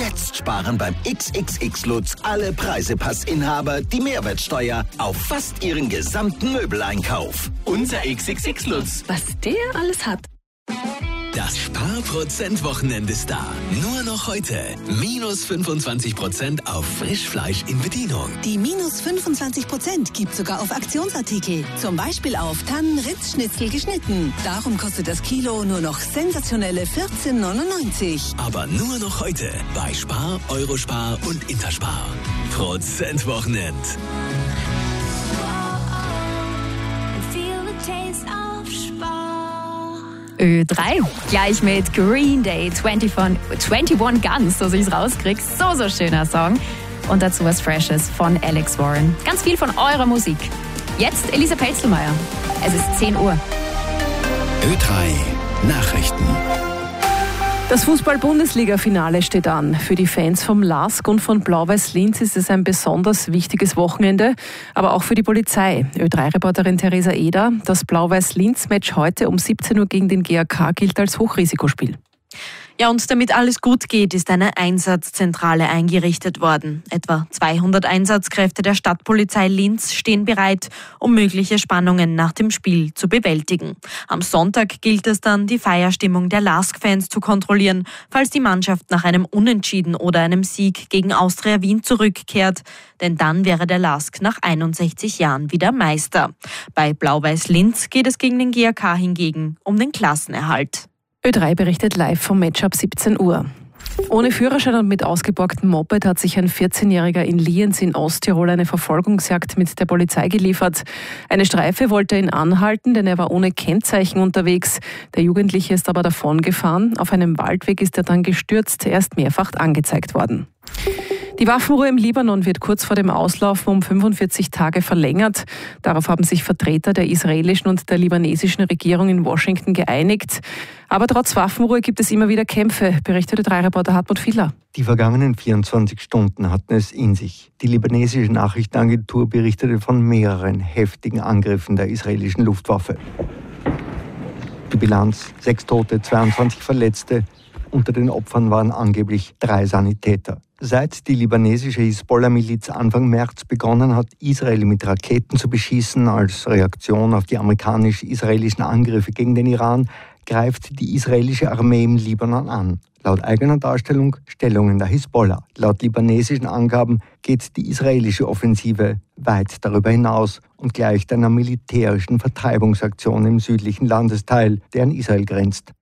Jetzt sparen beim XXX Lutz alle Preisepassinhaber die Mehrwertsteuer auf fast ihren gesamten Möbeleinkauf. Unser XXX Lutz. Was der alles hat. Das Sparprozent-Wochenende ist da. Nur noch heute. Minus 25% auf Frischfleisch in Bedienung. Die minus 25% gibt sogar auf Aktionsartikel. Zum Beispiel auf Tannen-Ritz-Schnitzel geschnitten. Darum kostet das Kilo nur noch sensationelle 14,99. Aber nur noch heute bei Spar, Eurospar und Interspar. Prozent-Wochenend. Ö3, gleich mit Green Day 21 Guns, so ich es rauskriege. So schöner Song. Und dazu was Freshes von Alex Warren. Ganz viel von eurer Musik. Jetzt Elisa Pelzelmeier. Es ist 10 Uhr. Ö3 Nachrichten. Das Fußball-Bundesliga-Finale steht an. Für die Fans vom LASK und von Blau-Weiß Linz ist es ein besonders wichtiges Wochenende, aber auch für die Polizei. Ö3-Reporterin Theresa Eder, das Blau-Weiß-Linz-Match heute um 17 Uhr gegen den GAK gilt als Hochrisikospiel. Ja, und damit alles gut geht, ist eine Einsatzzentrale eingerichtet worden. Etwa 200 Einsatzkräfte der Stadtpolizei Linz stehen bereit, um mögliche Spannungen nach dem Spiel zu bewältigen. Am Sonntag gilt es dann, die Feierstimmung der LASK-Fans zu kontrollieren, falls die Mannschaft nach einem Unentschieden oder einem Sieg gegen Austria Wien zurückkehrt. Denn dann wäre der LASK nach 61 Jahren wieder Meister. Bei Blau-Weiß Linz geht es gegen den GAK hingegen um den Klassenerhalt. Ö3 berichtet live vom Match ab 17 Uhr. Ohne Führerschein und mit ausgeborgtem Moped hat sich ein 14-Jähriger in Lienz in Osttirol eine Verfolgungsjagd mit der Polizei geliefert. Eine Streife wollte ihn anhalten, denn er war ohne Kennzeichen unterwegs. Der Jugendliche ist aber davongefahren. Auf einem Waldweg ist er dann gestürzt. Er ist mehrfach angezeigt worden. Die Waffenruhe im Libanon wird kurz vor dem Auslaufen um 45 Tage verlängert. Darauf haben sich Vertreter der israelischen und der libanesischen Regierung in Washington geeinigt. Aber trotz Waffenruhe gibt es immer wieder Kämpfe, berichtete Ö3-Reporter Hartmut Filler. Die vergangenen 24 Stunden hatten es in sich. Die libanesische Nachrichtenagentur berichtete von mehreren heftigen Angriffen der israelischen Luftwaffe. Die Bilanz: 6 Tote, 22 Verletzte. Unter den Opfern waren angeblich 3 Sanitäter. Seit die libanesische Hisbollah-Miliz Anfang März begonnen hat, Israel mit Raketen zu beschießen, als Reaktion auf die amerikanisch-israelischen Angriffe gegen den Iran, greift die israelische Armee im Libanon an. Laut eigener Darstellung Stellungen der Hisbollah. Laut libanesischen Angaben geht die israelische Offensive weit darüber hinaus und gleicht einer militärischen Vertreibungsaktion im südlichen Landesteil, der an Israel grenzt.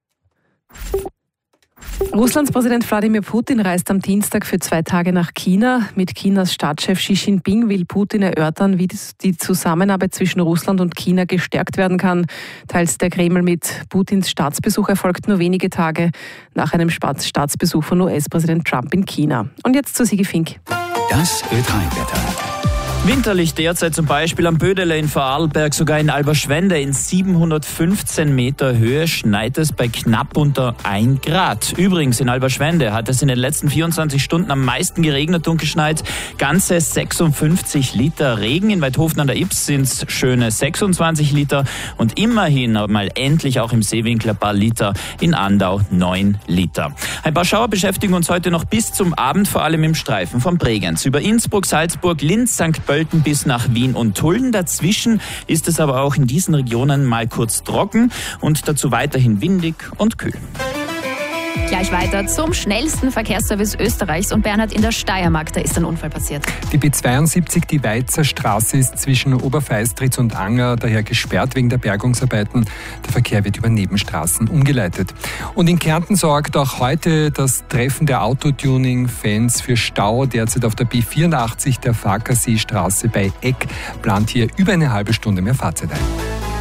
Russlands Präsident Wladimir Putin reist am Dienstag für 2 Tage nach China. Mit Chinas Staatschef Xi Jinping will Putin erörtern, wie die Zusammenarbeit zwischen Russland und China gestärkt werden kann. Teils der Kreml mit. Putins Staatsbesuch erfolgt nur wenige Tage nach einem Staatsbesuch von US-Präsident Trump in China. Und jetzt zu Sigi Fink. Das Ö3-Wetter. Winterlich derzeit zum Beispiel am Bödele in Vorarlberg, sogar in Alberschwende in 715 Meter Höhe schneit es bei knapp unter 1 Grad. Übrigens in Alberschwende hat es in den letzten 24 Stunden am meisten geregnet und geschneit. Ganze 56 Liter Regen. In Weidhofen an der Ybbs sind es schöne 26 Liter und immerhin mal endlich auch im Seewinkler ein paar Liter, in Andau 9 Liter. Ein paar Schauer beschäftigen uns heute noch bis zum Abend, vor allem im Streifen von Bregenz. Über Innsbruck, Salzburg, Linz, St. Pölten bis nach Wien und Tulln. Dazwischen ist es aber auch in diesen Regionen mal kurz trocken und dazu weiterhin windig und kühl. Gleich weiter zum schnellsten Verkehrsservice Österreichs. Und Bernhard, in der Steiermark, da ist ein Unfall passiert. Die B72, die Weizer Straße, ist zwischen Oberfeistritz und Anger daher gesperrt wegen der Bergungsarbeiten. Der Verkehr wird über Nebenstraßen umgeleitet. Und in Kärnten sorgt auch heute das Treffen der Autotuning-Fans für Stau. Derzeit auf der B84 der Farkasee-Straße bei Eck plant hier über eine halbe Stunde mehr Fahrzeit ein.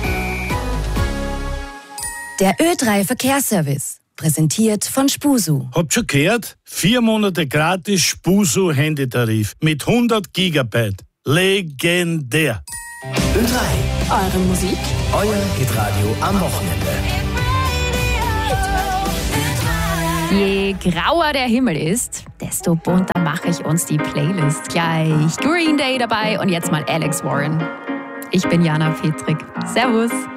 Der Ö3 Verkehrsservice. Präsentiert von Spusu. Habt schon gehört? 4 Monate gratis Spusu Handytarif mit 100 Gigabyte. Legendär. Ö3. Eure Musik. Euer Hitradio am Wochenende. Je grauer der Himmel ist, desto bunter mache ich uns die Playlist. Gleich Green Day dabei und jetzt mal Alex Warren. Ich bin Jana Petrik. Servus.